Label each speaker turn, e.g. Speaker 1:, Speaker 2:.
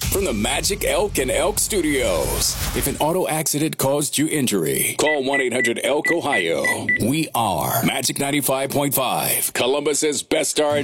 Speaker 1: from the Magic Elk and Elk Studios. If an auto accident caused you injury, call 1-800-ELK-OHIO. We are Magic 95.5, Columbus's best R&B